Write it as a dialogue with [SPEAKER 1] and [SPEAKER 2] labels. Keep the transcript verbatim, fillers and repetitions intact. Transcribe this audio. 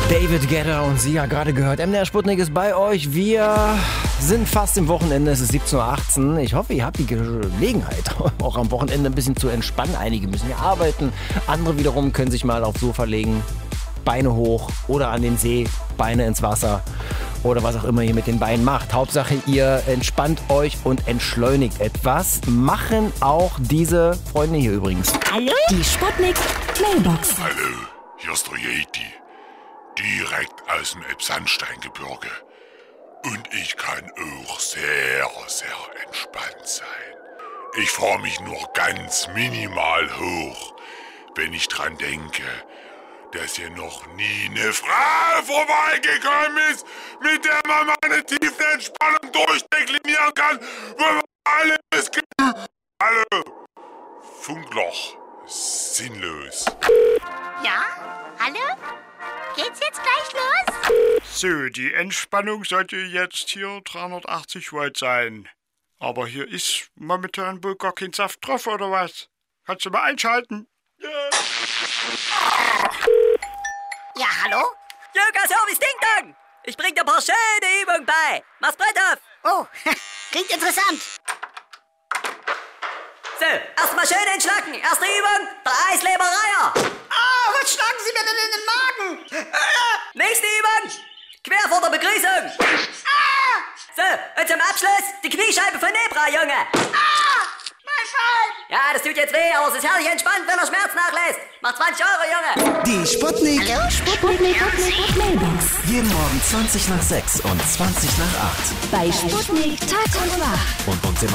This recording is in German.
[SPEAKER 1] David Guetta und Sie ja gerade gehört. M D R Sputnik ist bei euch. Wir sind fast im Wochenende. Es ist siebzehn Uhr achtzehn. Ich hoffe, ihr habt die Gelegenheit, auch am Wochenende ein bisschen zu entspannen. Einige müssen ja arbeiten. Andere wiederum können sich mal aufs Sofa legen. Beine hoch oder an den See, Beine ins Wasser oder was auch immer ihr mit den Beinen macht. Hauptsache, ihr entspannt euch und entschleunigt etwas. Machen auch diese Freunde hier übrigens.
[SPEAKER 2] Hallo? Die Sputnik Mailbox.
[SPEAKER 3] Hallo, hier ist der Yeti. Direkt aus dem Elbsandsteingebirge. Und ich kann auch sehr, sehr entspannt sein. Ich fahre mich nur ganz minimal hoch, wenn ich dran denke, dass hier noch nie eine Frau vorbeigekommen ist, mit der man mal eine tiefe Entspannung durchdeklinieren kann, wo man alles gibt. Hallo, Funkloch, sinnlos.
[SPEAKER 4] Ja? Hallo? Geht's jetzt gleich los?
[SPEAKER 5] So, die Entspannung sollte jetzt hier dreihundertachtzig Volt sein. Aber hier ist momentan wohl gar kein Saft drauf, oder was? Kannst du mal einschalten? Ja.
[SPEAKER 4] Ja, hallo?
[SPEAKER 6] Yoga Service Ding Dong! Ich bring dir ein paar schöne Übungen bei. Mach's Brett auf!
[SPEAKER 4] Oh, klingt interessant.
[SPEAKER 6] So, erstmal schön entschlacken. Erste Übung, der Eislebereier.
[SPEAKER 4] Ah, was schlagen Sie mir denn in den Magen? Ah!
[SPEAKER 6] Nächste Übung, quer vor der Begrüßung.
[SPEAKER 4] Ah!
[SPEAKER 6] So, und zum Abschluss die Kniescheibe von Nebra, Junge.
[SPEAKER 4] Ah! Mein Bein!
[SPEAKER 6] Ja, das tut jetzt weh, aber es ist herrlich entspannt, wenn er Schmerz nachlässt. Macht zwanzig Euro, Junge.
[SPEAKER 2] Die Sputnik.
[SPEAKER 4] Hallo?
[SPEAKER 2] Sputnik Mailbox.
[SPEAKER 7] Jeden Morgen zwanzig nach sechs und zwanzig nach acht.
[SPEAKER 2] Bei Sputnik Tag und Nacht.
[SPEAKER 7] Und uns im